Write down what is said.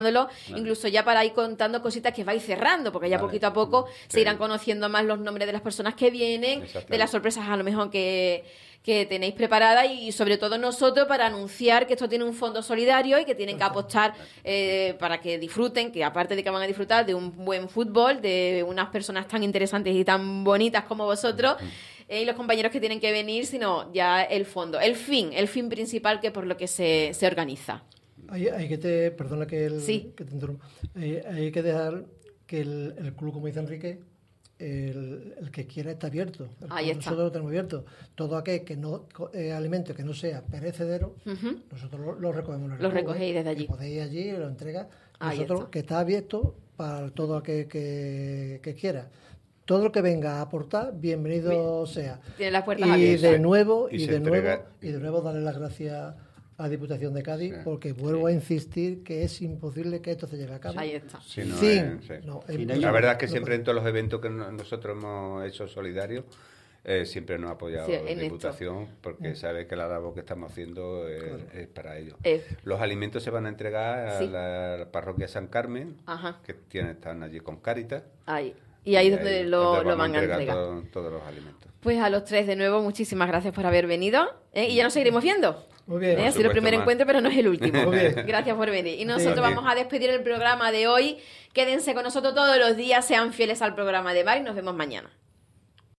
incluso ya para ir contando cositas que vais cerrando, porque ya poquito a poco se irán conociendo más los nombres de las personas que vienen, de las sorpresas a lo mejor que tenéis preparadas y sobre todo nosotros para anunciar que esto tiene un fondo solidario y que tienen que apostar para que disfruten, que aparte de que van a disfrutar de un buen fútbol, de unas personas tan interesantes y tan bonitas como vosotros y los compañeros que tienen que venir, sino ya el fondo, el fin principal que por lo que se organiza. Perdona que te interrumpa. Hay que dejar que el club, como dice Enrique, el que quiera está abierto. Nosotros lo tenemos abierto. Todo aquel que no alimento que no sea perecedero, nosotros lo recogemos. Lo recogéis desde allí. Podéis allí, lo entrega. Nosotros que está abierto para todo aquel que quiera. Todo lo que venga a aportar, bienvenido sea. Tiene las puertas abiertas. De nuevo darle las gracias a la Diputación de Cádiz, porque vuelvo a insistir que es imposible que esto se lleve a cabo. Ahí está. La verdad es que siempre en todos los eventos que nosotros hemos hecho solidarios, siempre nos ha apoyado la Diputación, porque sabe que la labor que estamos haciendo es para ellos. Los alimentos se van a entregar a la parroquia San Carmen, que están allí con Cáritas. Y ahí es donde lo van a entregar. Todos los alimentos. Pues a los tres de nuevo, muchísimas gracias por haber venido. Y ya nos seguiremos viendo. Muy bien. Ha sido el primer encuentro, pero no es el último. Muy bien. Gracias por venir. Y nosotros vamos a despedir el programa de hoy. Quédense con nosotros todos los días, sean fieles al programa de Bar y nos vemos mañana.